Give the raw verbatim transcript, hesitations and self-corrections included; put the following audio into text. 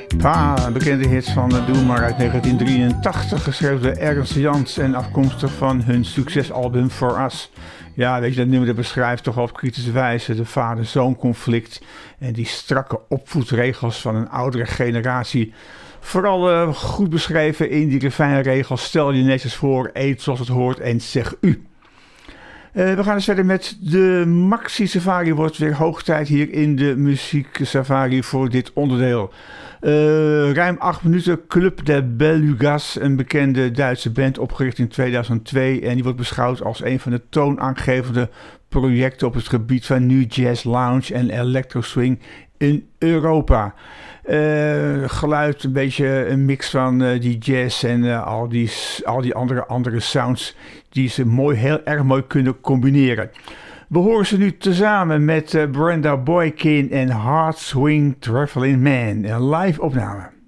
Pa, een bekende hit van Doe Maar uit negentien drieëntachtig, geschreven door Ernst Jans en afkomstig van hun succesalbum For Us. Ja, weet je, dat nummer dat beschrijft toch op kritische wijze de vader-zoon conflict en die strakke opvoedregels van een oudere generatie. Vooral uh, goed beschreven in die refijnregels: stel je netjes voor, eet zoals het hoort en zeg u. Uh, we gaan dus verder met de Maxi Safari. Wordt weer hoog tijd hier in de Muziek Safari voor dit onderdeel. Uh, ruim acht minuten, Club de Belugas, een bekende Duitse band opgericht in tweeduizend twee. En die wordt beschouwd als een van de toonaangevende projecten op het gebied van nu jazz, lounge en electro swing in Europa. Uh, geluid, een beetje een mix van uh, die jazz en uh, al, die, al die andere, andere sounds die ze mooi, heel erg mooi kunnen combineren. We horen ze nu tezamen met uh, Brenda Boykin en Hard Swing Traveling Man. Een live opname.